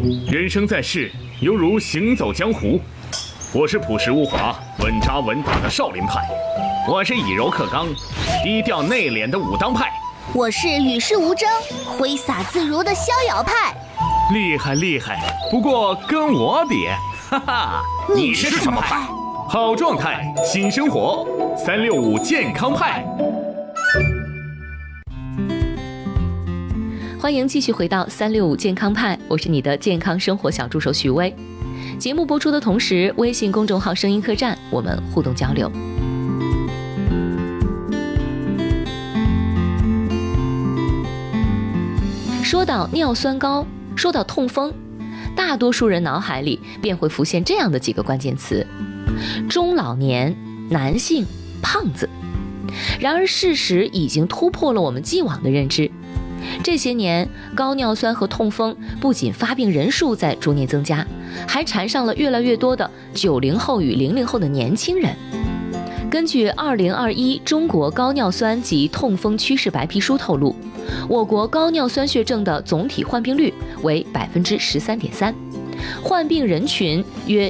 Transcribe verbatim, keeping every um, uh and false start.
人生在世，犹如行走江湖。我是朴实无华、稳扎稳打的少林派，我是以柔克刚、低调内敛的武当派， 我是与世无争、挥洒自如的逍遥派。 厉害厉害，不过跟我比，哈哈， 你是什么派？ 好状态，新生活，三六五健康派。 欢迎继续回到三六五健康派，我是你的健康生活小助手许巍。节目播出的同时，微信公众号声音客栈，我们互动交流。说到尿酸高，说到痛风，大多数人脑海里便会浮现这样的几个关键词：中老年、男性、胖子。然而事实已经突破了我们既往的认知。这些年，高尿酸和痛风不仅发病人数在逐年增加，还缠上了越来越多的九零后与零零后的年轻人。根据二零二一中国高尿酸及痛风趋势白皮书透露，我国高尿酸血症的总体患病率为百分之十三点三，患病人群约